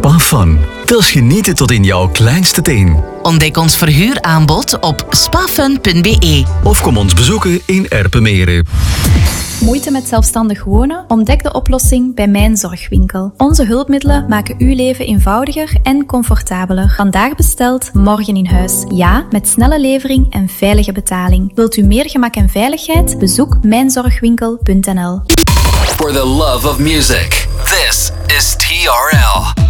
Spa Fun. Wils genieten tot in jouw kleinste teen. Ontdek ons verhuuraanbod op spafun.be. Of kom ons bezoeken in Erpenmeren. Moeite met zelfstandig wonen? Ontdek de oplossing bij Mijn Zorgwinkel. Onze hulpmiddelen maken uw leven eenvoudiger en comfortabeler. Vandaag besteld, morgen in huis. Ja, met snelle levering en veilige betaling. Wilt u meer gemak en veiligheid? Bezoek mijnzorgwinkel.nl. For the love of music, this is TRL.